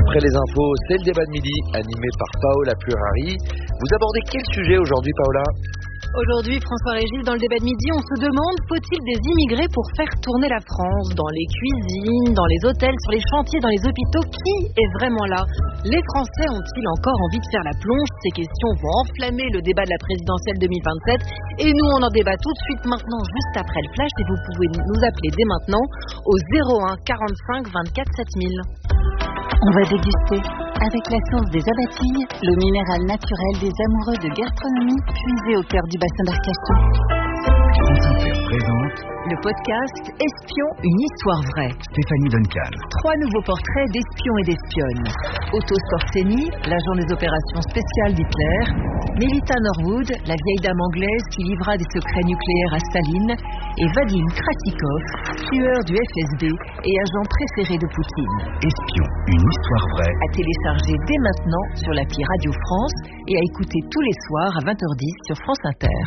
Après les infos, c'est le débat de midi, animé par Paola Plurari. Vous abordez quel sujet aujourd'hui, Paola ? Aujourd'hui, François-Régis, dans le débat de midi, on se demande, faut-il des immigrés pour faire tourner la France ? Dans les cuisines, dans les hôtels, sur les chantiers, dans les hôpitaux, qui est vraiment là ? Les Français ont-ils encore envie de faire la plonge ? Ces questions vont enflammer le débat de la présidentielle 2027. Et nous, on en débat tout de suite maintenant, juste après le flash. Et vous pouvez nous appeler dès maintenant au 01 45 24 7000. On va déguster, avec la source des Abatilles, le minéral naturel des amoureux de gastronomie puisé au cœur du bassin d'Arcachon. France Inter présente le podcast Espion, une histoire vraie. Stéphanie Duncan. 3 nouveaux portraits d'espions et d'espionnes. Otto Skorzeny, l'agent des opérations spéciales d'Hitler. Melita Norwood, la vieille dame anglaise qui livra des secrets nucléaires à Staline. Et Vadim Krasikov, tueur du FSB et agent préféré de Poutine. Espion, une histoire vraie. À télécharger dès maintenant sur l'appli Radio France et à écouter tous les soirs à 20h10 sur France Inter.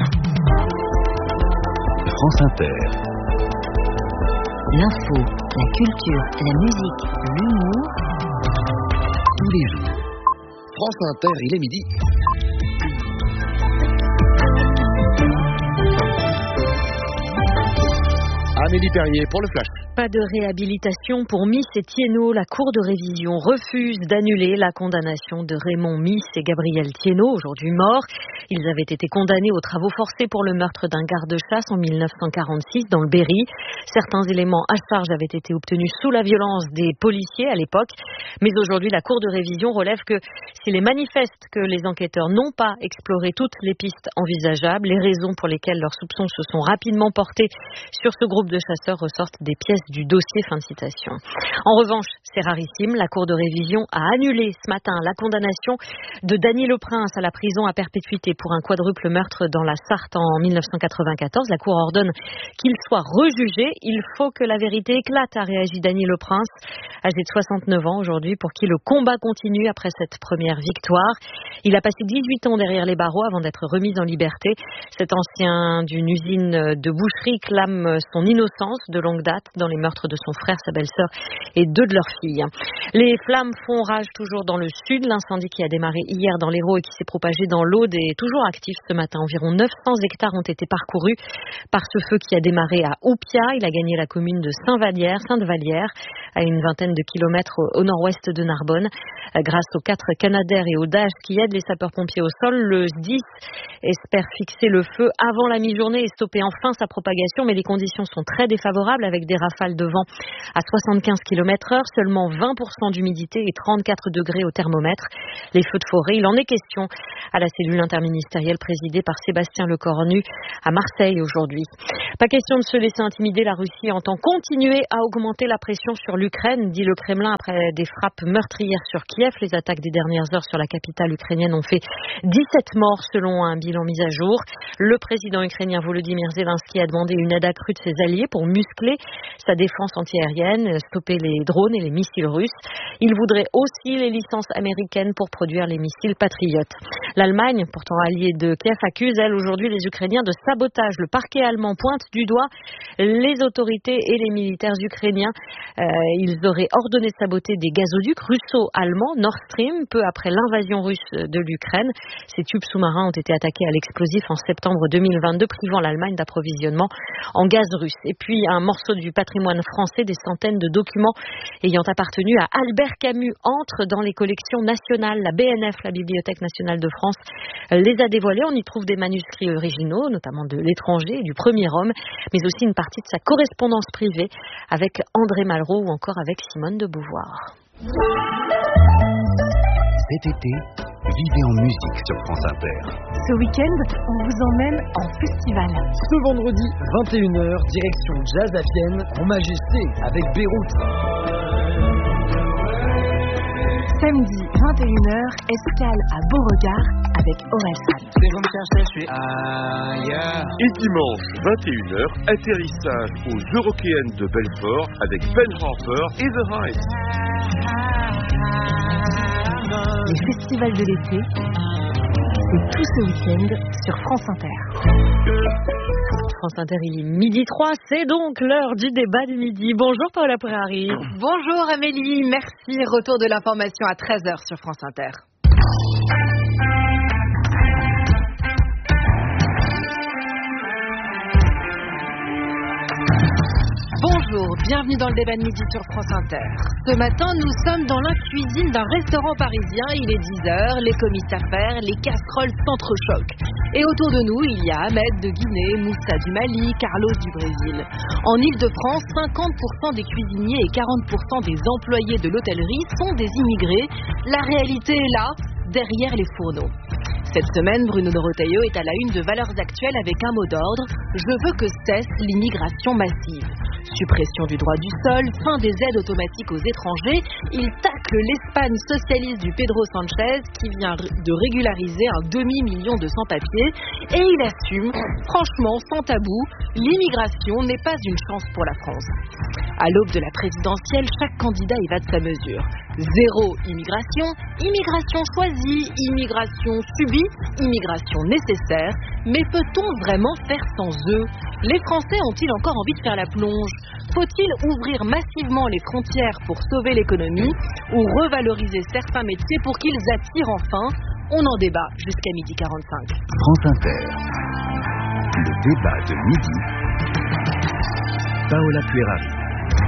France Inter. L'info, la culture, la musique, l'humour. Tous les jours. France Inter, il est midi. Amélie Perrier pour le flash. Pas de réhabilitation pour Miss et Thiénot. La Cour de révision refuse d'annuler la condamnation de Raymond Miss et Gabriel Thiénot, aujourd'hui morts. Ils avaient été condamnés aux travaux forcés pour le meurtre d'un garde-chasse en 1946 dans le Berry. Certains éléments à charge avaient été obtenus sous la violence des policiers à l'époque. Mais aujourd'hui, la Cour de révision relève que s'il est manifeste que les enquêteurs n'ont pas exploré toutes les pistes envisageables, les raisons pour lesquelles leurs soupçons se sont rapidement portés sur ce groupe de chasseurs ressortent des pièces du dossier. Fin de citation. En revanche, c'est rarissime, la Cour de révision a annulé ce matin la condamnation de Danny Leprince à la prison à perpétuité pour un quadruple meurtre dans la Sarthe en 1994. La Cour ordonne qu'il soit rejugé. Il faut que la vérité éclate, a réagi Danny Leprince, âgé de 69 ans aujourd'hui, pour qui le combat continue après cette première victoire. Il a passé 18 ans derrière les barreaux avant d'être remis en liberté. Cet ancien d'une usine de boucherie clame son innocence de longue date dans les meurtres de son frère, sa belle-sœur et 2 de leurs filles. Les flammes font rage toujours dans le sud. L'incendie qui a démarré hier dans l'Hérault et qui s'est propagé dans l'Aude est toujours actif ce matin. Environ 900 hectares ont été parcourus par ce feu qui a démarré à Oupia. Il a gagné la commune de Sainte-Vallière, à une vingtaine de kilomètres au nord-ouest de Narbonne. Grâce aux 4 Canadair et aux Dash qui aident les sapeurs-pompiers au sol, le SDIS espère fixer le feu avant la mi-journée et stopper enfin sa propagation. Mais les conditions sont très défavorables avec des rafales de vent à 75 km/h, seulement 20% d'humidité et 34 degrés au thermomètre. Les feux de forêt, il en est question à la cellule interministérielle présidée par Sébastien Lecornu à Marseille aujourd'hui. Pas question de se laisser intimider, la Russie entend continuer à augmenter la pression sur l'Ukraine, dit le Kremlin après des frappes meurtrières sur Kiev. Les attaques des dernières heures sur la capitale ukrainienne ont fait 17 morts selon un bilan mis à jour. Le président ukrainien Volodymyr Zelensky a demandé une aide accrue de ses alliés pour muscler sa défense antiaérienne, stopper les drones et les missiles russes. Il voudrait aussi les licences américaines pour produire les missiles patriotes. L'Allemagne, pourtant alliée de Kiev, accuse, elle, aujourd'hui les Ukrainiens de sabotage. Le parquet allemand pointe du doigt les autorités et les militaires ukrainiens. Ils auraient ordonné de saboter des gazoducs russo-allemands, Nord Stream, peu après l'invasion russe de l'Ukraine. Ces tubes sous-marins ont été attaqués à l'explosif en septembre 2022, privant l'Allemagne d'approvisionnement en gaz russe. Et puis un morceau du patrimoine français, des centaines de documents ayant appartenu à Albert Camus entrent dans les collections nationales. La BNF, la Bibliothèque nationale de France, les a dévoilés. On y trouve des manuscrits originaux, notamment de L'étranger et du Premier homme, mais aussi une partie de sa correspondance privée avec André Malraux ou encore avec Simone de Beauvoir. Cet été, vivez en musique sur France Inter. Ce week-end, on vous emmène en festival. Ce vendredi, 21h, direction Jazz à Vienne, en majesté, avec Beyrouth. Samedi, 21h, escale à Beauregard avec Orelsan. Si vous me cherchez, je suis ailleurs. Et dimanche, 21h, atterrissage aux Eurockéennes de Belfort avec Ben Harper et The Heights. Les festivals de l'été, C'est tout ce week-end sur France Inter. France Inter, il est 12h03, c'est donc l'heure du débat du midi. Bonjour Paola Puerari. Bonjour Amélie, merci. Retour de l'information à 13h sur France Inter. Bonjour, bienvenue dans le débat de midi sur France Inter. Ce matin, nous sommes dans la cuisine d'un restaurant parisien. Il est 10h, les comices à faire, les casseroles s'entrechoquent. Et autour de nous, il y a Ahmed de Guinée, Moussa du Mali, Carlos du Brésil. En Ile-de-France, 50% des cuisiniers et 40% des employés de l'hôtellerie sont des immigrés. La réalité est là, derrière les fourneaux. Cette semaine, Bruno Retailleau est à la une de Valeurs Actuelles avec un mot d'ordre. Je veux que cesse l'immigration massive. Suppression du droit du sol, fin des aides automatiques aux étrangers. Il tacle l'Espagne socialiste du Pedro Sanchez qui vient de régulariser un demi-million de sans-papiers. Et il assume, franchement, sans tabou, l'immigration n'est pas une chance pour la France. À l'aube de la présidentielle, chaque candidat y va de sa mesure. Zéro immigration, immigration choisie, immigration subie, immigration nécessaire. Mais peut-on vraiment faire sans eux ? Les Français ont-ils encore envie de faire la plonge ? Faut-il ouvrir massivement les frontières pour sauver l'économie ou revaloriser certains métiers pour qu'ils attirent enfin ? On en débat jusqu'à 12h45. France Inter. Le débat de midi. Paola Puerari.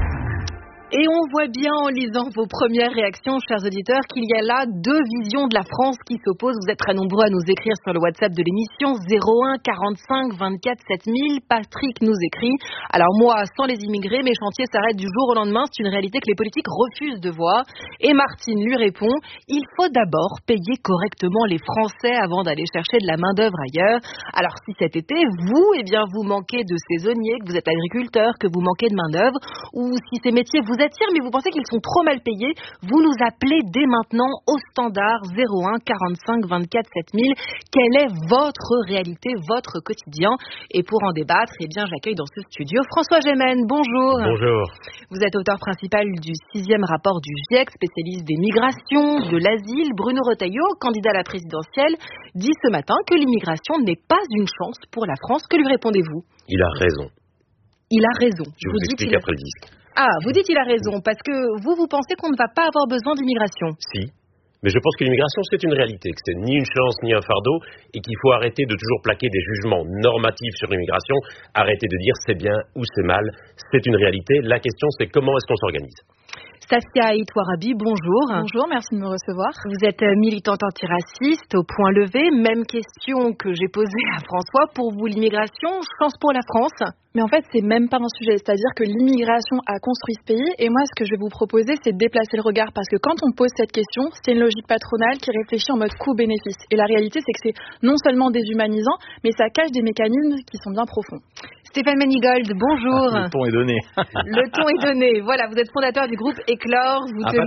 Et on voit bien en lisant vos premières réactions, chers auditeurs, qu'il y a là deux visions de la France qui s'opposent. Vous êtes très nombreux à nous écrire sur le WhatsApp de l'émission 01 45 24 7000. Patrick nous écrit: alors moi, sans les immigrés, mes chantiers s'arrêtent du jour au lendemain. C'est une réalité que les politiques refusent de voir. Et Martine lui répond: il faut d'abord payer correctement les Français avant d'aller chercher de la main-d'œuvre ailleurs. Alors si cet été, vous manquez de saisonniers, que vous êtes agriculteur, que vous manquez de main-d'œuvre, ou si ces métiers vous attirent, mais vous pensez qu'ils sont trop mal payés, vous nous appelez dès maintenant au standard 01 45 24 7000. Quelle est votre réalité, votre quotidien ? Et pour en débattre, j'accueille dans ce studio François Gémen. Bonjour. Bonjour. Vous êtes auteur principal du 6e rapport du GIEC, spécialiste des migrations, de l'asile. Bruno Retailleau, candidat à la présidentielle, dit ce matin que l'immigration n'est pas une chance pour la France. Que lui répondez-vous ? Il a raison. Il a raison. Je vous explique après le disque. Ah, vous dites il a raison, parce que vous pensez qu'on ne va pas avoir besoin d'immigration. Si, mais je pense que l'immigration c'est une réalité, que c'est ni une chance ni un fardeau, et qu'il faut arrêter de toujours plaquer des jugements normatifs sur l'immigration, arrêter de dire c'est bien ou c'est mal, c'est une réalité. La question c'est comment est-ce qu'on s'organise. Safia Itouarabi, bonjour. Bonjour, merci de me recevoir. Vous êtes militante antiraciste au Point Levé. Même question que j'ai posée à François. Pour vous, l'immigration, chance pour la France ? Mais en fait, c'est même pas un sujet. C'est-à-dire que l'immigration a construit ce pays. Et moi, ce que je vais vous proposer, c'est de déplacer le regard. Parce que quand on pose cette question, c'est une logique patronale qui réfléchit en mode coût-bénéfice. Et la réalité, c'est que c'est non seulement déshumanisant, mais ça cache des mécanismes qui sont bien profonds. Stéphane Manigold, bonjour. Le ton est donné. Le ton est donné. Voilà, vous êtes fondateur du groupe Éclore. Vous tenez